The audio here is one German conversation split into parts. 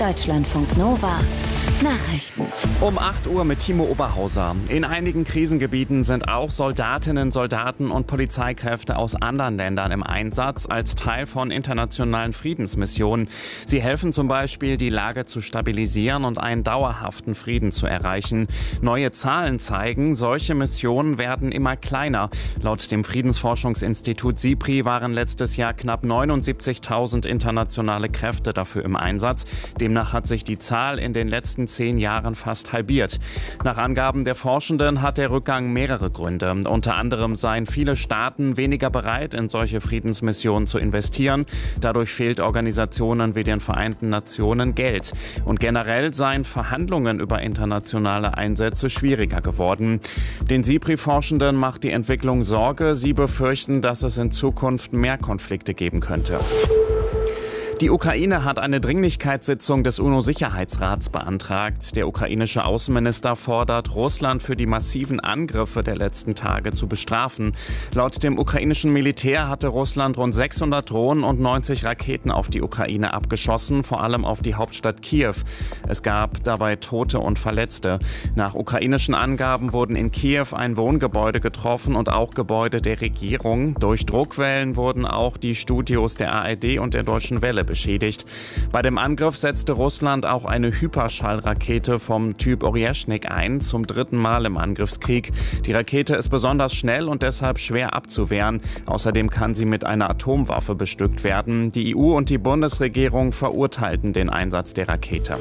Deutschlandfunk Nova Nachrichten. Um 8 Uhr mit Timo Oberhauser. In einigen Krisengebieten sind auch Soldatinnen, Soldaten und Polizeikräfte aus anderen Ländern im Einsatz als Teil von internationalen Friedensmissionen. Sie helfen zum Beispiel, die Lage zu stabilisieren und einen dauerhaften Frieden zu erreichen. Neue Zahlen zeigen, solche Missionen werden immer kleiner. Laut dem Friedensforschungsinstitut SIPRI waren letztes Jahr knapp 79.000 internationale Kräfte dafür im Einsatz. Demnach hat sich die Zahl in den letzten 10 Jahren fast halbiert. Nach Angaben der Forschenden hat der Rückgang mehrere Gründe. Unter anderem seien viele Staaten weniger bereit, in solche Friedensmissionen zu investieren. Dadurch fehlt Organisationen wie den Vereinten Nationen Geld. Und generell seien Verhandlungen über internationale Einsätze schwieriger geworden. Den SIPRI-Forschenden macht die Entwicklung Sorge. Sie befürchten, dass es in Zukunft mehr Konflikte geben könnte. Die Ukraine hat eine Dringlichkeitssitzung des UNO-Sicherheitsrats beantragt. Der ukrainische Außenminister fordert, Russland für die massiven Angriffe der letzten Tage zu bestrafen. Laut dem ukrainischen Militär hatte Russland rund 600 Drohnen und 90 Raketen auf die Ukraine abgeschossen, vor allem auf die Hauptstadt Kiew. Es gab dabei Tote und Verletzte. Nach ukrainischen Angaben wurden in Kiew ein Wohngebäude getroffen und auch Gebäude der Regierung. Durch Druckwellen wurden auch die Studios der ARD und der Deutschen Welle beschädigt. Bei dem Angriff setzte Russland auch eine Hyperschallrakete vom Typ Oryeshnik ein, zum 3. Mal im Angriffskrieg. Die Rakete ist besonders schnell und deshalb schwer abzuwehren. Außerdem kann sie mit einer Atomwaffe bestückt werden. Die EU und die Bundesregierung verurteilten den Einsatz der Rakete.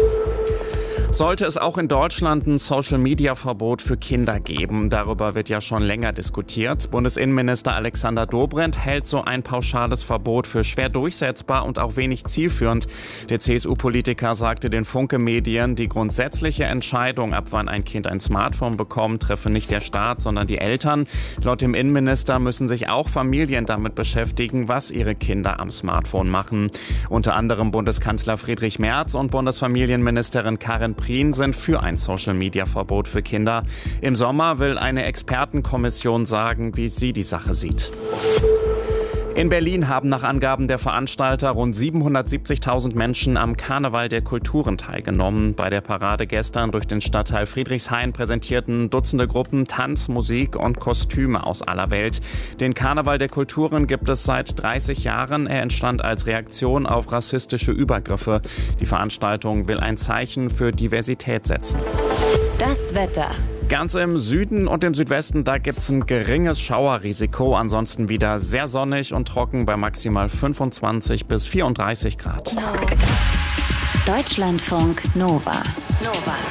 Sollte es auch in Deutschland ein Social-Media-Verbot für Kinder geben? Darüber wird ja schon länger diskutiert. Bundesinnenminister Alexander Dobrindt hält so ein pauschales Verbot für schwer durchsetzbar und auch wenig zielführend. Der CSU-Politiker sagte den Funke-Medien, die grundsätzliche Entscheidung, ab wann ein Kind ein Smartphone bekommt, treffe nicht der Staat, sondern die Eltern. Laut dem Innenminister müssen sich auch Familien damit beschäftigen, was ihre Kinder am Smartphone machen. Unter anderem Bundeskanzler Friedrich Merz und Bundesfamilienministerin Karin Prien sind für ein Social-Media-Verbot für Kinder. Im Sommer will eine Expertenkommission sagen, wie sie die Sache sieht. In Berlin haben nach Angaben der Veranstalter rund 770.000 Menschen am Karneval der Kulturen teilgenommen. Bei der Parade gestern durch den Stadtteil Friedrichshain präsentierten Dutzende Gruppen Tanz, Musik und Kostüme aus aller Welt. Den Karneval der Kulturen gibt es seit 30 Jahren. Er entstand als Reaktion auf rassistische Übergriffe. Die Veranstaltung will ein Zeichen für Diversität setzen. Das Wetter. Ganz im Süden und im Südwesten, da gibt es ein geringes Schauerrisiko. Ansonsten wieder sehr sonnig und trocken bei maximal 25 bis 34 Grad. Deutschlandfunk Nova.